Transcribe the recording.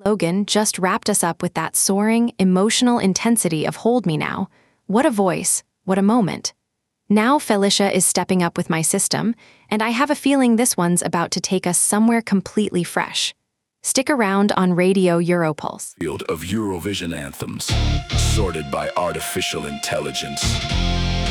Logan just wrapped us up with that soaring, emotional intensity of Hold Me Now. What a voice, what a moment. Now Felicia is stepping up with my system, and I have a feeling this one's about to take us somewhere completely fresh. Stick around on Radio Europulse. Field of Eurovision anthems, sorted by artificial intelligence.